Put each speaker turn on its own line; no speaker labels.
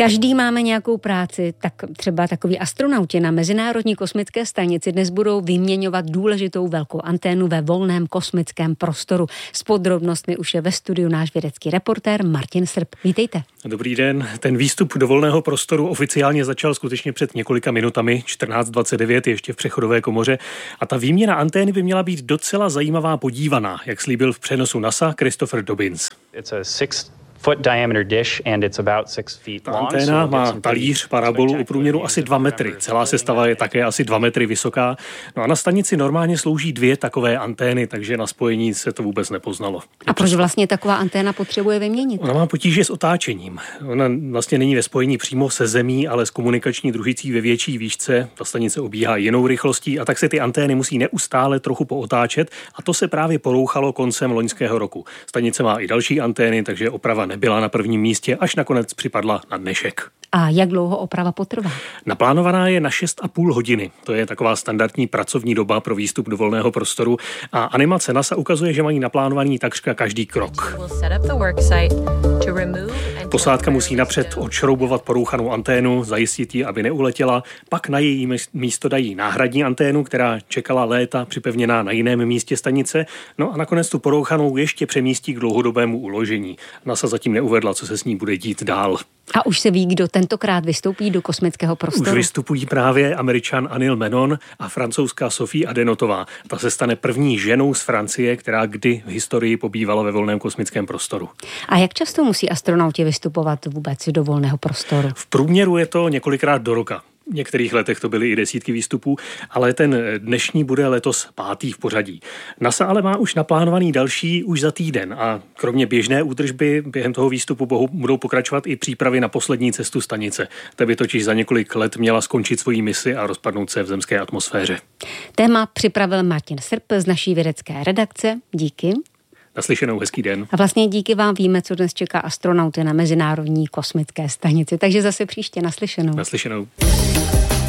Každý máme nějakou práci, tak třeba takoví astronauti na Mezinárodní kosmické stanici dnes budou vyměňovat důležitou velkou anténu ve volném kosmickém prostoru. S podrobnostmi už je ve studiu náš vědecký reportér Martin Srb. Vítejte.
Dobrý den. Ten výstup do volného prostoru oficiálně začal skutečně před několika minutami, 14:29, ještě v přechodové komoře. A ta výměna antény by měla být docela zajímavá podívaná, jak slíbil v přenosu NASA Christopher Dobbins. Ta anténa má talíř, parabolu o průměru asi 2 metry. Celá sestava je také asi 2 metry vysoká. No a na stanici normálně slouží 2 takové antény, takže na spojení se to vůbec nepoznalo.
A proč vlastně taková anténa potřebuje vyměnit?
Ona má potíže s otáčením. Ona vlastně není ve spojení přímo se zemí, ale s komunikační družicí ve větší výšce. Ta stanice obíhá jinou rychlostí a tak se ty antény musí neustále trochu pootáčet a to se právě porouchalo koncem loňského roku. Stanice má i další antény, takže oprava nebyla na prvním místě, až nakonec připadla na dnešek.
A jak dlouho oprava potrvá?
Naplánovaná je na 6,5 hodiny. To je taková standardní pracovní doba pro výstup do volného prostoru a animace NASA ukazuje, že mají naplánovaný takřka každý krok. Posádka musí napřed odšroubovat porouchanou anténu, zajistit ji, aby neuletěla, pak na její místo dají náhradní anténu, která čekala léta připevněná na jiném místě stanice, no a nakonec tu porouchanou ještě přemístí k dlouhodobému uložení. NASA zatím neuvedla, co se s ní bude dít dál.
A už se ví, kdo tentokrát vystoupí do kosmického prostoru?
Už vystupují právě Američan Anil Menon a francouzská Sophie Adenotová. Ta se stane první ženou z Francie, která kdy v historii pobývala ve volném kosmickém prostoru.
A jak často musí astronauti vystupovat vůbec do volného prostoru?
V průměru je to několikrát do roka. V některých letech to byly i desítky výstupů, ale ten dnešní bude letos 5. v pořadí. NASA ale má už naplánovaný další už za týden a kromě běžné údržby během toho výstupu budou pokračovat i přípravy na poslední cestu stanice. Ta by totiž za několik let měla skončit svoji misi a rozpadnout se v zemské atmosféře.
Téma připravil Martin Srb z naší vědecké redakce. Díky.
Naslyšenou, hezký den.
A vlastně díky vám víme, co dnes čeká astronauty na Mezinárodní kosmické stanici. Takže zase příště naslyšenou.
Naslyšenou.